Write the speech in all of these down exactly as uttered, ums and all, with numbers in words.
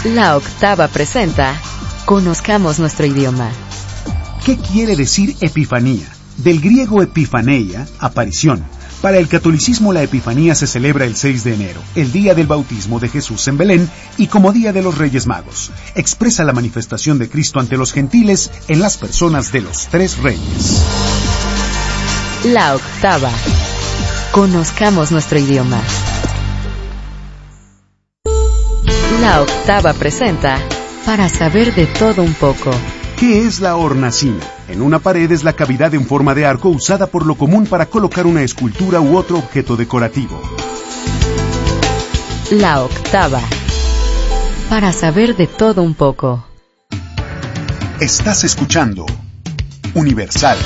La Octava presenta Conozcamos nuestro idioma. ¿Qué quiere decir epifanía? Del griego epifaneia, aparición. Para el catolicismo la Epifanía se celebra el seis de enero, el día del bautismo de Jesús en Belén y como día de los Reyes Magos. Expresa la manifestación de Cristo ante los gentiles en las personas de los tres reyes. La Octava. Conozcamos nuestro idioma. La Octava presenta Para saber de todo un poco. ¿Qué es la hornacina? En una pared es la cavidad en forma de arco usada por lo común para colocar una escultura u otro objeto decorativo. La Octava. Para saber de todo un poco. Estás escuchando Universal.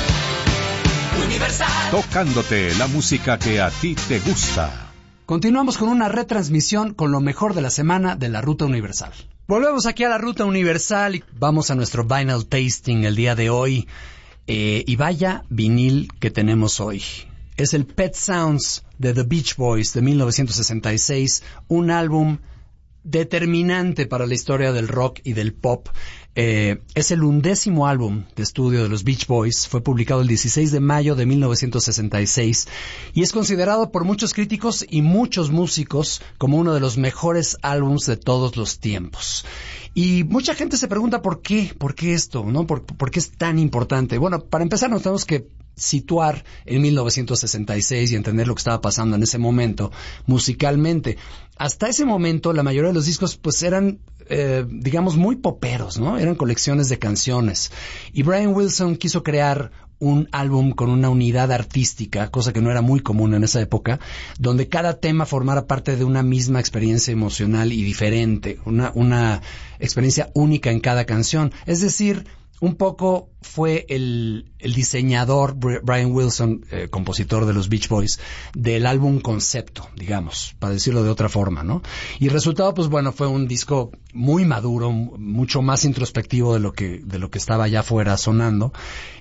Universal. Tocándote la música que a ti te gusta. Continuamos con una retransmisión con lo mejor de la semana de la Ruta Universal. Volvemos aquí a la Ruta Universal y vamos a nuestro vinyl tasting el día de hoy. Eh, y vaya vinil que tenemos hoy. Es el Pet Sounds de The Beach Boys de mil novecientos sesenta y seis, un álbum determinante para la historia del rock y del pop. Eh, es el undécimo álbum de estudio de los Beach Boys. Fue publicado el dieciséis de mayo de mil novecientos sesenta y seis y es considerado por muchos críticos y muchos músicos como uno de los mejores álbums de todos los tiempos. Y mucha gente se pregunta por qué, por qué esto, ¿no? ¿Por, por qué es tan importante? Bueno, para empezar nos tenemos que situar en mil novecientos sesenta y seis y entender lo que estaba pasando en ese momento musicalmente. Hasta ese momento la mayoría de los discos pues eran eh, digamos muy poperos, ¿no? Eran colecciones de canciones. Y Brian Wilson quiso crear un álbum con una unidad artística, cosa que no era muy común en esa época, donde cada tema formara parte de una misma experiencia emocional y diferente, una, una experiencia única en cada canción. Es decir, un poco fue el, el diseñador Brian Wilson, eh, compositor de los Beach Boys, del álbum concepto, digamos, para decirlo de otra forma, ¿no? Y el resultado, pues bueno, fue un disco muy maduro, mucho más introspectivo de lo que, de lo que estaba allá afuera sonando.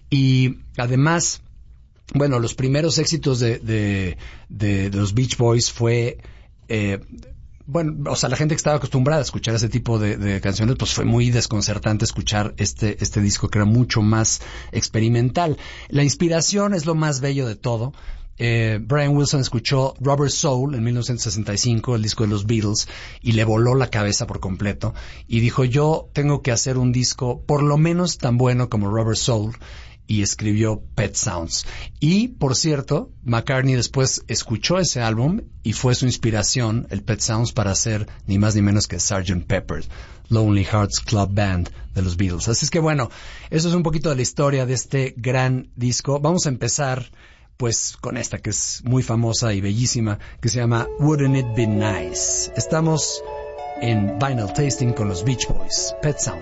Y además, bueno, los primeros éxitos de, de, de, de los Beach Boys fue, eh, bueno, o sea, la gente que estaba acostumbrada a escuchar ese tipo de, de canciones, pues fue muy desconcertante escuchar este, este disco que era mucho más experimental. La inspiración es lo más bello de todo. Eh, Brian Wilson escuchó Rubber Soul en mil novecientos sesenta y cinco, el disco de los Beatles, y le voló la cabeza por completo. Y dijo, yo tengo que hacer un disco por lo menos tan bueno como Rubber Soul. Y escribió Pet Sounds. Y, por cierto, McCartney después escuchó ese álbum y fue su inspiración, el Pet Sounds, para hacer ni más ni menos que sergeant Pepper's Lonely Hearts Club Band de los Beatles. Así es que bueno, eso es un poquito de la historia de este gran disco. Vamos a empezar pues con esta que es muy famosa y bellísima, que se llama Wouldn't It Be Nice. Estamos en Vinyl Tasting con los Beach Boys, Pet Sounds.